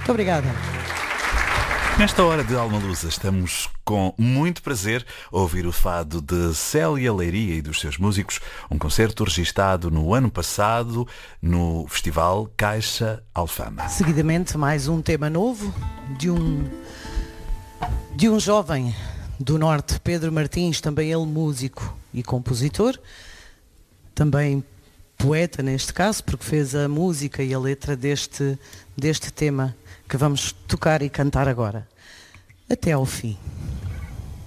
Muito obrigada. Nesta hora de Alma Lusa estamos com muito prazer a ouvir o fado de Célia Leiria e dos seus músicos, um concerto registado no ano passado no Festival Caixa Alfama. Seguidamente mais um tema novo de um jovem do Norte, Pedro Martins, também ele músico e compositor, também poeta neste caso, porque fez a música e a letra deste tema que vamos tocar e cantar agora. Até ao fim.